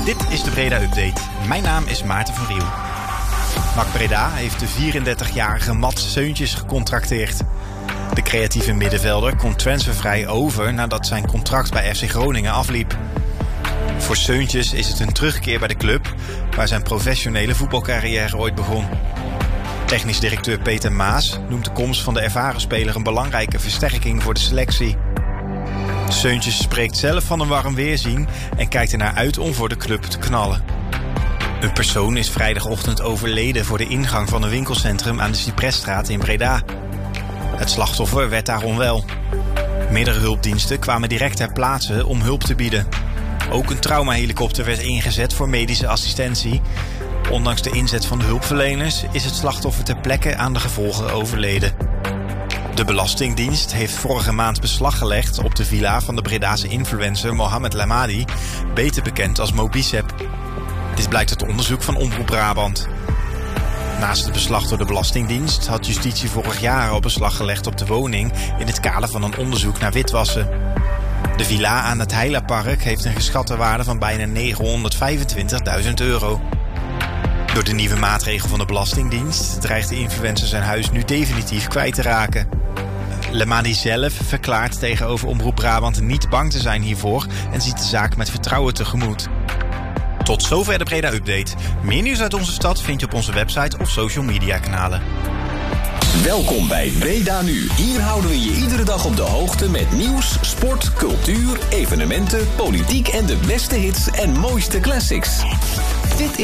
Dit is de Breda Update. Mijn naam is Maarten van Riel. NAC Breda heeft de 34-jarige Mats Seuntjes gecontracteerd. De creatieve middenvelder komt transfervrij over nadat zijn contract bij FC Groningen afliep. Voor Seuntjes is het een terugkeer bij de club waar zijn professionele voetbalcarrière ooit begon. Technisch directeur Peter Maas noemt de komst van de ervaren speler een belangrijke versterking voor de selectie. Seuntjes spreekt zelf van een warm weerzien en kijkt ernaar uit om voor de club te knallen. Een persoon is vrijdagochtend overleden voor de ingang van een winkelcentrum aan de Cypresstraat in Breda. Het slachtoffer werd daar onwel. Meerdere hulpdiensten kwamen direct ter plaatse om hulp te bieden. Ook een traumahelikopter werd ingezet voor medische assistentie. Ondanks de inzet van de hulpverleners is het slachtoffer ter plekke aan de gevolgen overleden. De Belastingdienst heeft vorige maand beslag gelegd op de villa van de Bredase influencer Mohamed Lamadi, beter bekend als Mobicep. Dit blijkt uit onderzoek van Omroep Brabant. Naast het beslag door de Belastingdienst had justitie vorig jaar al beslag gelegd op de woning in het kader van een onderzoek naar witwassen. De villa aan het Heilapark heeft een geschatte waarde van bijna €925.000. Door de nieuwe maatregel van de Belastingdienst dreigt de influencer zijn huis nu definitief kwijt te raken. Lamadi zelf verklaart tegenover Omroep Brabant niet bang te zijn hiervoor en ziet de zaak met vertrouwen tegemoet. Tot zover de Breda Update. Meer nieuws uit onze stad vind je op onze website of social media kanalen. Welkom bij Breda Nu. Hier houden we je iedere dag op de hoogte met nieuws, sport, cultuur, evenementen, politiek en de beste hits en mooiste classics. Dit